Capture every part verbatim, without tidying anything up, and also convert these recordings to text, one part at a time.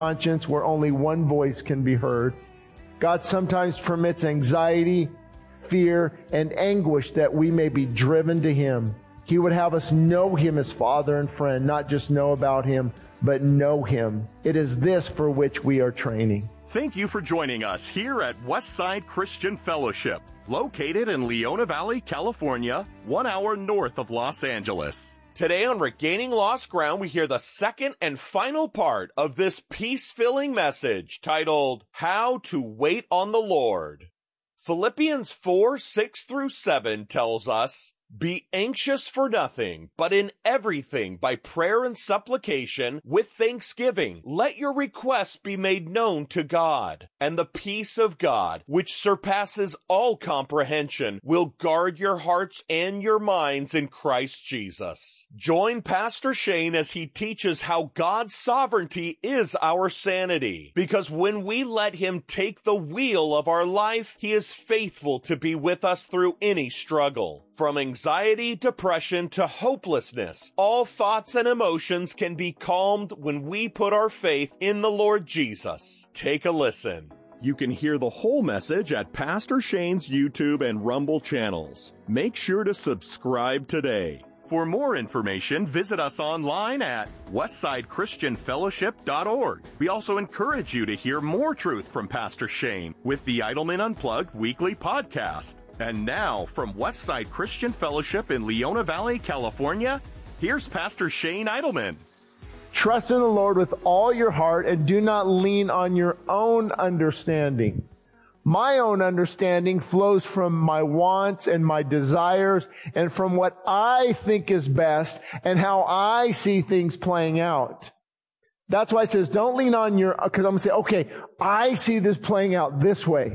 conscience where only one voice can be heard. God sometimes permits anxiety, fear, and anguish that we may be driven to Him. He would have us know Him as Father and friend, not just know about Him, but know Him. It is this for which we are training. Thank you for joining us here at Westside Christian Fellowship, located in Leona Valley, California, one hour north of Los Angeles. Today on Regaining Lost Ground, we hear the second and final part of this peace-filling message titled, How to Wait on the Lord. Philippians four, six through seven tells us, Be anxious for nothing, but in everything by prayer and supplication with thanksgiving, let your requests be made known to God. And the peace of God, which surpasses all comprehension, will guard your hearts and your minds in Christ Jesus. Join Pastor Shane as he teaches how God's sovereignty is our sanity. Because when we let Him take the wheel of our life, He is faithful to be with us through any struggle. From anxiety, depression, to hopelessness, all thoughts and emotions can be calmed when we put our faith in the Lord Jesus. Take a listen. You can hear the whole message at Pastor Shane's YouTube and Rumble channels. Make sure to subscribe today. For more information, visit us online at westside christian fellowship dot org. We also encourage you to hear more truth from Pastor Shane with the Idleman Unplugged weekly podcast. And now, from Westside Christian Fellowship in Leona Valley, California, here's Pastor Shane Idleman. Trust in the Lord with all your heart and do not lean on your own understanding. My own understanding flows from my wants and my desires and from what I think is best and how I see things playing out. That's why it says don't lean on your, because I'm going to say, okay, I see this playing out this way.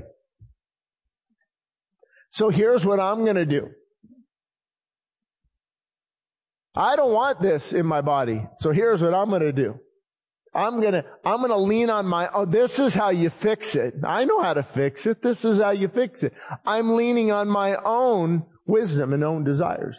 So here's what I'm going to do. I don't want this in my body. So here's what I'm going to do. I'm going to, I'm going to lean on my, oh, this is how you fix it. I know how to fix it. This is how you fix it. I'm leaning on my own wisdom and own desires.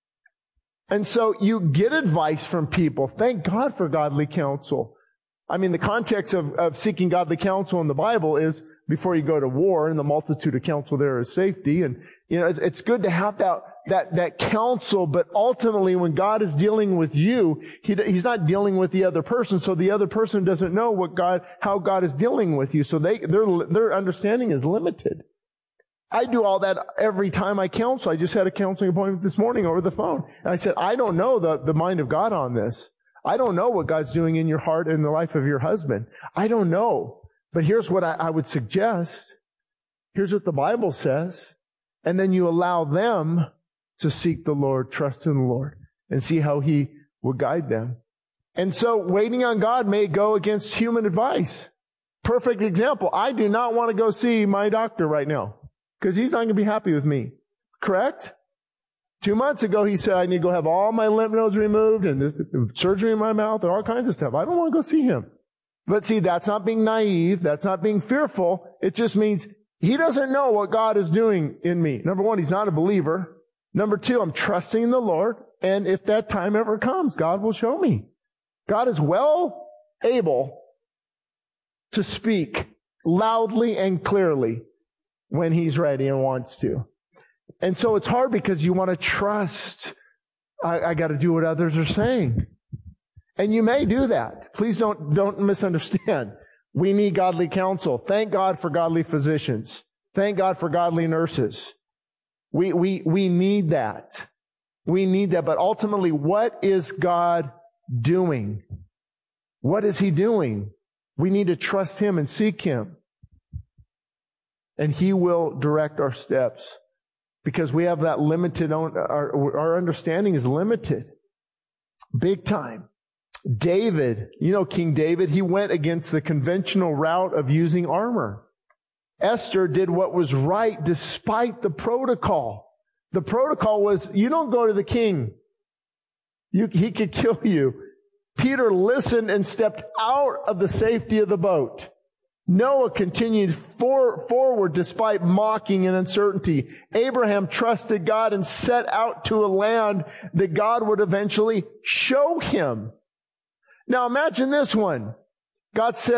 And so you get advice from people. Thank God for godly counsel. I mean, the context of, of seeking godly counsel in the Bible is before you go to war, and the multitude of counsel there is safety. And, you know, it's, it's good to have that, that, that counsel, but ultimately when God is dealing with you, he, He's not dealing with the other person, so the other person doesn't know what God, how God is dealing with you. So they, their, their understanding is limited. I do all that every time I counsel. I just had a counseling appointment this morning over the phone. And I said, I don't know the, the mind of God on this. I don't know what God's doing in your heart and the life of your husband. I don't know. But here's what I, I would suggest. Here's what the Bible says. And then you allow them to seek the Lord, trust in the Lord, and see how He will guide them. And so waiting on God may go against human advice. Perfect example. I do not want to go see my doctor right now because he's not going to be happy with me. Correct? Two months ago, he said I need to go have all my lymph nodes removed and this, surgery in my mouth and all kinds of stuff. I don't want to go see him. But see, that's not being naive. That's not being fearful. It just means he doesn't know what God is doing in me. Number one, he's not a believer. Number two, I'm trusting the Lord. And if that time ever comes, God will show me. God is well able to speak loudly and clearly when He's ready and wants to. And so it's hard because you want to trust. I, I got to do what others are saying. And you may do that. Please don't, don't misunderstand. We need godly counsel. Thank God for godly physicians. Thank God for godly nurses. We, we, we need that. We need that. But ultimately, what is God doing? What is He doing? We need to trust Him and seek Him. And He will direct our steps. Because we have that limited, our, our understanding is limited. Big time. David, you know King David, he went against the conventional route of using armor. Esther did what was right despite the protocol. The protocol was, you don't go to the king. You, he could kill you. Peter listened and stepped out of the safety of the boat. Noah continued for, forward despite mocking and uncertainty. Abraham trusted God and set out to a land that God would eventually show him. Now imagine this one. God said,